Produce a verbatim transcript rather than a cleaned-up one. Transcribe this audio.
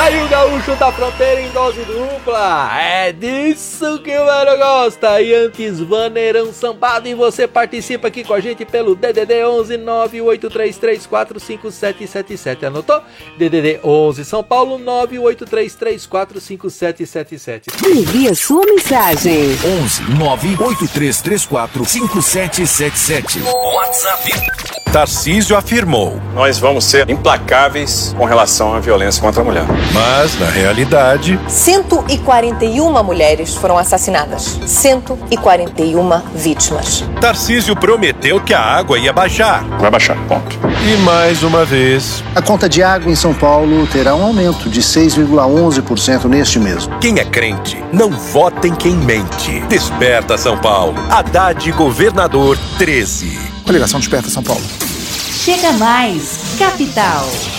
aí o gaúcho da fronteira em dose dupla. É disso que o mano gosta. E antes, vaneirão sambado. E você participa aqui com a gente pelo D D D onze nove oito três três quatro cinco sete sete sete. Anotou? D D D onze São Paulo nove oito três três quatro cinco sete sete sete. Envie a sua mensagem. onze nove oito três três quatro cinco sete sete sete. WhatsApp. Tarcísio afirmou: nós vamos ser implacáveis com relação à violência contra a mulher. Mas, na realidade, cento e quarenta e uma mulheres foram assassinadas. cento e quarenta e uma vítimas. Tarcísio prometeu que a água ia baixar. Vai baixar, ponto. E mais uma vez, a conta de água em São Paulo terá um aumento de seis vírgula onze por cento neste mês. Quem é crente, não vota em quem mente. Desperta São Paulo. Haddad Governador treze. Coligação Desperta São Paulo. Chega mais, Capital.